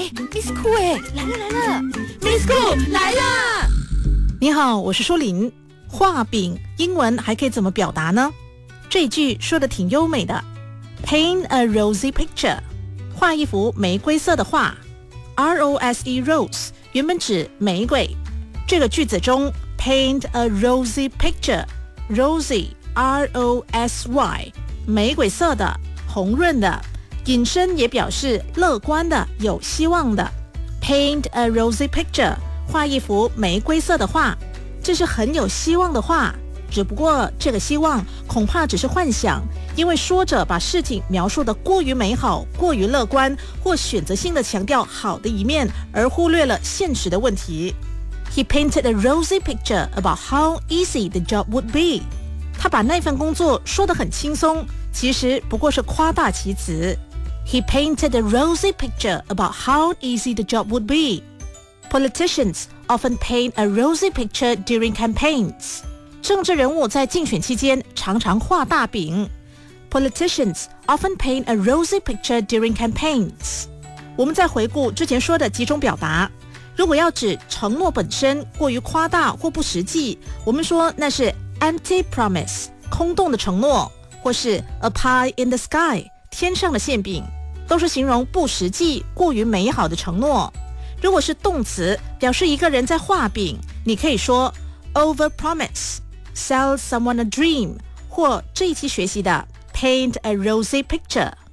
Miss Cool 来了 Miss Cool 来啦！ 你好，我是舒琳。画饼英文还可以怎么表达呢？这一句说的挺优美的。Paint a rosy picture， 画一幅玫瑰色的画。R-O-S-E rose 原本指玫瑰。这个句子中 paint a rosy picture， rosy R-O-S-Y 玫瑰色的，红润的，引申也表示乐观的，有希望的。Paint a rosy picture， 画一幅玫瑰色的画，这是很有希望的话，只不过这个希望恐怕只是幻想，因为说者把事情描述得过于美好，过于乐观，或选择性的强调好的一面，而忽略了现实的问题。He painted a rosy picture about how easy the job would be。 他把那份工作说得很轻松，其实不过是夸大其词。He painted a rosy picture about how easy the job would be. Politicians often paint a rosy picture during campaigns. 政治人物在竞选期间常常画大饼。Politicians often paint a rosy picture during campaigns. 我们再回顾之前说的几种表达，如果要指承诺本身过于夸大或不实际，我们说那是 empty promise， 空洞的承诺，或是 a pie in the sky， 天上的馅饼，都是形容不实际、过于美好的承诺。如果是动词，表示一个人在画饼，你可以说 overpromise， sell someone a dream， 或这一期学习的 paint a rosy picture。